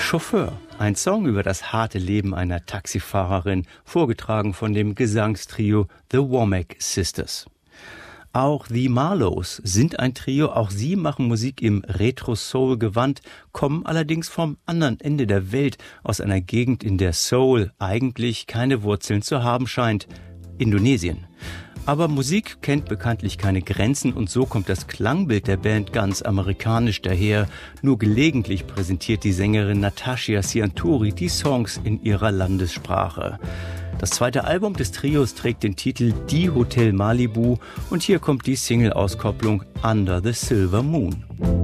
Chauffeur, ein Song über das harte Leben einer Taxifahrerin, vorgetragen von dem Gesangstrio The Womack Sisters. Auch The Marlows sind ein Trio, auch sie machen Musik im Retro-Soul-Gewand, kommen allerdings vom anderen Ende der Welt, aus einer Gegend, in der Soul eigentlich keine Wurzeln zu haben scheint, Indonesien. Aber Musik kennt bekanntlich keine Grenzen und so kommt das Klangbild der Band ganz amerikanisch daher. Nur gelegentlich präsentiert die Sängerin Natasha Sianturi die Songs in ihrer Landessprache. Das zweite Album des Trios trägt den Titel Die Hotel Malibu und hier kommt die Single-Auskopplung Under the Silver Moon.